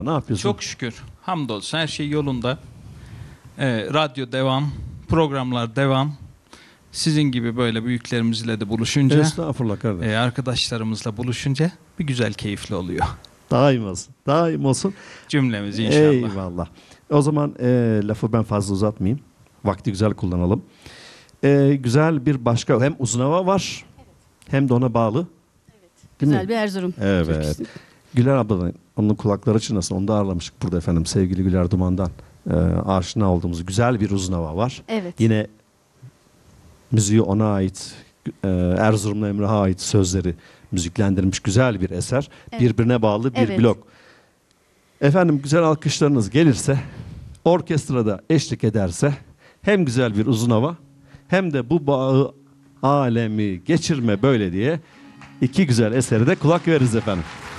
Ne yapıyorsun? Çok şükür. Hamdolsun her şey yolunda. Radyo devam. Programlar devam. Sizin gibi böyle büyüklerimizle de buluşunca, Estağfurullah kardeşim. arkadaşlarımızla buluşunca bir güzel keyifli oluyor. Daim olsun. Daim olsun. Cümlemiz inşallah. Eyvallah. O zaman lafı ben fazla uzatmayayım. Vakti güzel kullanalım. Güzel bir başka hem uzun hava var hem de ona bağlı. Değil Güzel mi? bir Erzurum. Evet. türküsü. Güler abladan onun kulakları çınlasın. Onu da ağırlamıştık burada efendim. Sevgili Güler Duman'dan aşina olduğumuz güzel bir uzun hava var. Evet. Yine müziği ona ait, Erzurumlu Emrah'a ait sözleri müziklendirilmiş güzel bir eser. Evet. Birbirine bağlı bir Evet. blok. Efendim güzel alkışlarınız gelirse, orkestrada eşlik ederse hem güzel bir uzun hava hem de bu bağı alemi geçirme böyle diye iki güzel eseri de kulak veririz efendim.